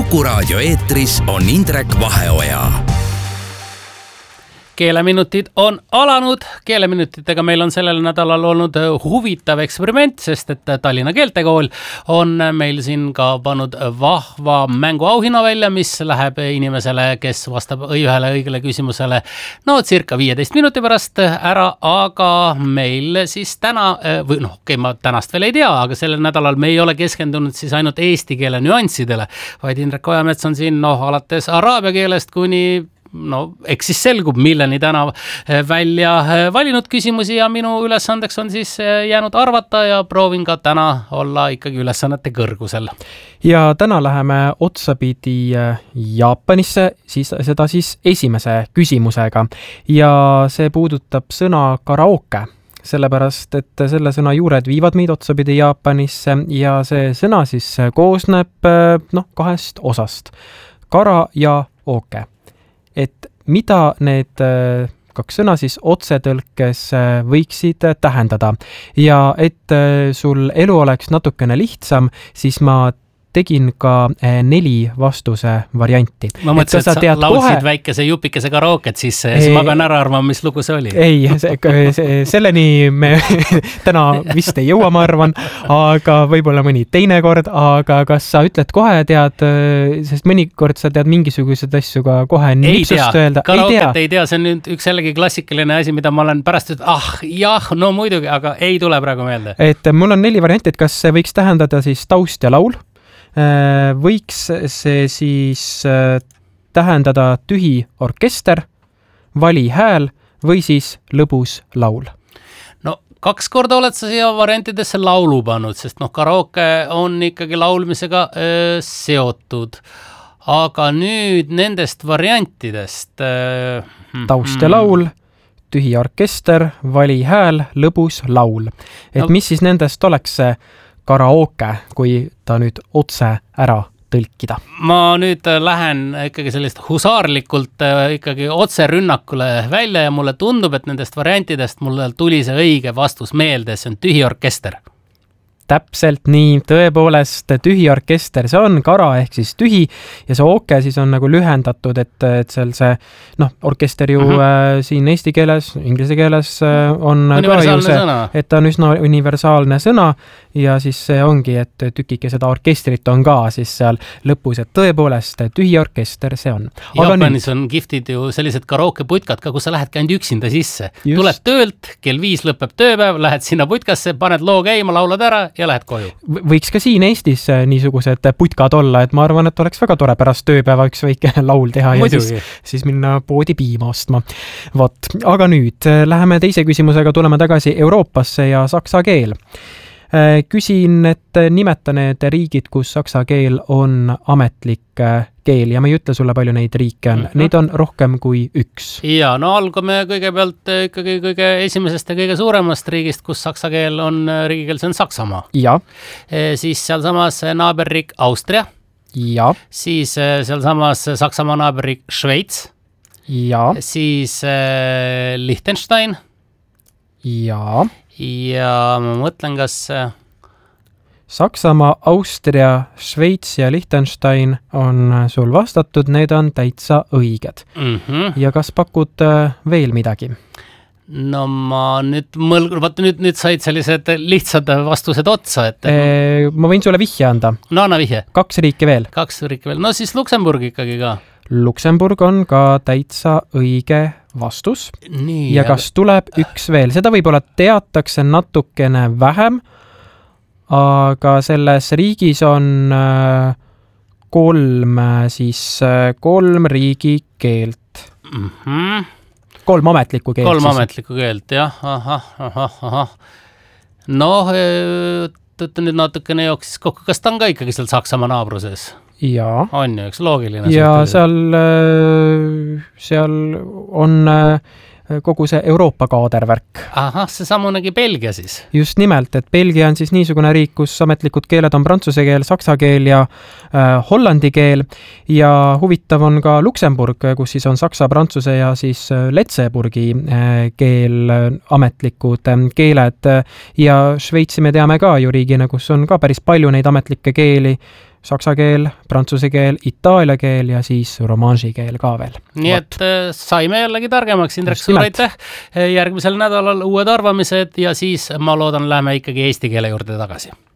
Kuku raadio eetris on Indrek Vaheoja. Keeleminutid on alanud. Keeleminutitega meil on sellel nädalal olnud huvitav eksperiment, sest et Tallinna Keeltekool on meil siin ka pannud vahva mänguauhinna välja, mis läheb inimesele, kes vastab ühele õigele küsimusele circa 15 minuti pärast ära, aga meil siis täna, või ma tänast veel ei tea, aga sellel nädalal me ei ole keskendunud siis ainult eesti keele nüanssidele, vaid Indrek Ojamets on siin alates araabia keelest kuni eks siis selgub, milleni täna välja valinud küsimusi ja minu ülesandeks on siis jäänud arvata ja proovin ka täna olla ikkagi ülesannete kõrgusel. Ja täna läheme otsapidi Jaapanisse, seda siis esimese küsimusega ja see puudutab sõna karaoke. Sellepärast, et selle sõna juured viivad meid otsapidi Jaapanisse ja see sõna siis koosneb kahest osast. Kara ja ooke. Et mida need kaks sõna siis otsetõlkes võiksid tähendada. Ja et sul elu oleks natukene lihtsam, siis ma tegin ka 4 vastuse varianti. Ma mõtlesin, et sa laulsid väikese jupikese karaoket sisse ja siis ma pean ära arvama, mis lugu see oli. Ei, selleni me täna vist ei jõua, ma arvan, aga võib-olla mõni teine kord, aga kas sa ütled kohe sest mõnikord sa tead mingisugused asju ka kohe nipsust öelda? Karaoket ei tea, see on nüüd üks jällegi klassikaline asi, mida ma olen pärast muidugi, aga ei tule praegu meelde. Et mul on 4 varianti, et kas see võiks tähendada siis taust ja laul, võiks see siis tähendada tühi orkester, vali hääl või siis lõbus laul. 2 korda oled sa siia variantidesse laulu pannud, sest karaoke on ikkagi laulmisega seotud. Aga nüüd nendest variantidest taust ja laul, tühi orkester, vali hääl, lõbus laul. Et mis siis nendest oleks see karaoke, kui ta nüüd otse ära tõlkida? Ma nüüd lähen ikkagi sellist husaarlikult ikkagi otse rünnakule välja ja mulle tundub, et nendest variantidest mulle tuli see õige vastus meelde, see on tühi orkester. Täpselt nii, tõepoolest tühi orkester, see on kara ehk siis tühi ja see ooke siis on nagu lühendatud, et seal see orkester ju siin eesti keeles, inglise keeles on ka ju see, et ta on üsna universaalne sõna ja siis see ongi, et tükike seda orkestrit on ka siis seal lõpus, et tõepoolest tühi orkester see on. Jaapanis on kihvtid ju sellised karaokeputkad ka, kus sa lähedki ainult üksinda sisse. Tuled töölt, kell 5 lõpeb tööpäev, lähed sinna putkasse, paned loo käima, laulad ära ja lähed koju. Võiks ka siin Eestis niisugused putkad olla, et ma arvan, et oleks väga tore pärast tööpäeva üks väike laul teha ja siis minna poodi piima ostma. Aga nüüd läheme teise küsimusega, tuleme tagasi Euroopasse ja saksa keel. Küsin, et nimeta need riigid, kus saksa keel on ametlik keel ja ma ei ütle sulle palju neid riike on. Neid on rohkem kui 1. Ja algame kõigepealt ikkagi kõige esimesest ja kõige suuremast riigist, kus saksa keel on riigikeel, see on Saksamaa. Ja. Siis sealsamas naaberriik Austria. Ja. Siis sealsamas Saksamaa naaberriik Šveits. Ja. Siis Liechtenstein. Ja. Ja ma mõtlen, kas Saksamaa, Austria, Šveits ja Liechtenstein on sul vastatud, need on täitsa õiged. Ja kas pakud veel midagi? Ma nüüd said sellised lihtsad vastused otsa. Ma võin sulle vihje anda. Anna vihje. 2 riiki veel. 2 riiki veel. Siis Luksemburg ikkagi ka. Luksemburg on ka täitsa õige vastus. Nii, ja kas tuleb 1 veel? Seda võib-olla teatakse natukene vähem, aga selles riigis on 3 riigikeelt. 3 ametlikku keelt. 3 ametlikku keelt, jah. Nüüd natukene jooksis kokku. Kas ta on ka ikkagi seal Saksamaa naabruses? Jaa. On ju, üks loogiline. Ja seal on kogu see Euroopa kaadervärk. See samunegi Belgia siis. Just nimelt, et Belgia on siis niisugune riik, kus ametlikud keeled on prantsuse keel, saksa keel ja hollandi keel. Ja huvitav on ka Luksemburg, kus siis on saksa, prantsuse ja siis Letseburgi keel, ametlikud keeled. Ja Šveitsi me teame ka ju riigina, kus on ka päris palju neid ametlikke keeli. saksa keel, prantsuse keel, itaalia keel ja siis romanši keel ka veel. Nii et saime jällegi targemaks, Indrek, suur aitäh. Järgmisel nädalal uued arvamised ja siis ma loodan, läheme ikkagi eesti keele juurde tagasi.